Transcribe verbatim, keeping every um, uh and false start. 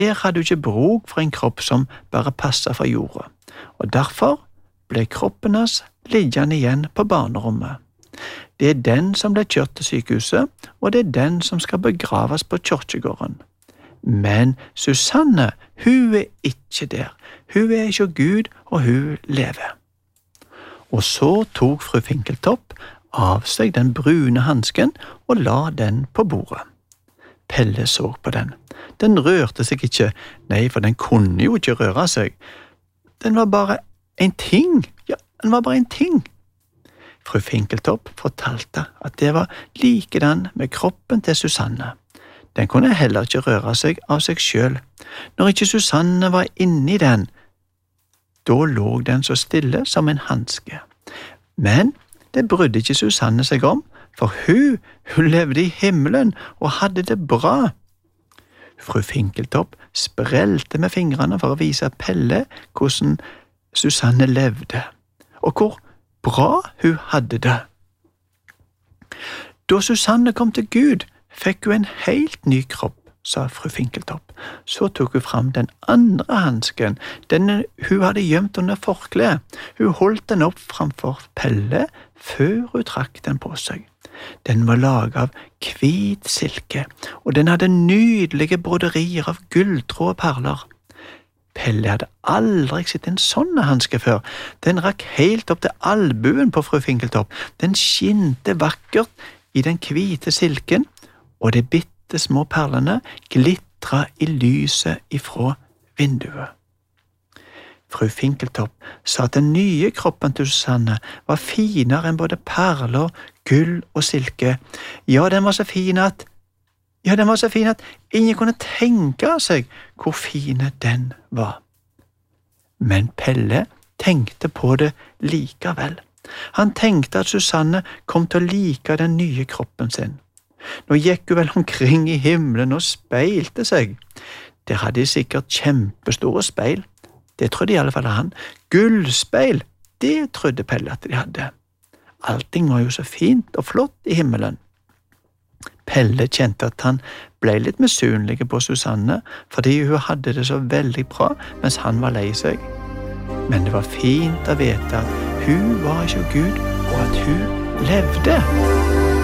Der hadde hun ikke bruk for en kropp som bare passet for jorda, og derfor ble kroppen hans liggende igjen på barnerommet. Det er den som ble kjørt til sykehuset, og det er den som skal begraves på kirkegården. Men Susanne, hun er ikke der. Hun er ikke Gud, og hun lever. Og så tok fru Finkeltopp av seg den brune hansken og la den på bordet. Pelle så på den. Den rørte seg ikke, nei, for den kunne jo ikke røre seg. Den var bare en ting, ja, den var bare en ting. Fru Finkeltopp fortalte at det var likedan med kroppen til Susanne. Den kunne heller ikke røre seg av seg selv. Når ikke Susanne var inni den, da lå den så stille som en hanske. Men det brydde ikke Susanne seg om, for hun, hun levde i himmelen og hadde det bra. Fru Finkeltopp sprelte med fingrene for å vise Pelle hvordan Susanne levde, og hvor bra hun hadde det. Da Susanne kom til Gud, fikk hun en helt ny kropp, sa fru Finkeltopp. Så tok hun fram den andre hansken, den hun hadde gjemt under forkleet. Hun holdt den opp framfor Pelle før hun trakk den på seg. Den var laget av hvit silke, og den hadde nydelige broderier av gulltråd og perler. Pelle hadde aldri sett en sånn hanske før. Den rakk helt opp til albuen på fru Finkeltopp. Den skinte vakkert i den hvite silken, og de bitte små perlene glitra i lyset ifra vinduet. Fru Finkeltopp sa at den nye kroppen til Susanne var finere enn både perler, gull og silke. Ja, den var så fin at Ja, den var så fin at ingen kunne tenke seg hvor fine den var. Men Pelle tenkte på det likevel. Han tenkte at Susanne kom til å like den nye kroppen sin. Nå gikk hun vel omkring i himmelen og speilte seg. Der hadde de sikkert kjempestore speil. Det trodde i alle fall han. Gullspeil, det trodde Pelle at de hadde. Allting var jo så fint og flott i himmelen. Pelle kjente at han ble litt misunnelig på Susanne, fordi hun hadde det så veldig bra mens han var lei seg. Men det var fint å vite at hun var ikke Gud, og at hun levde.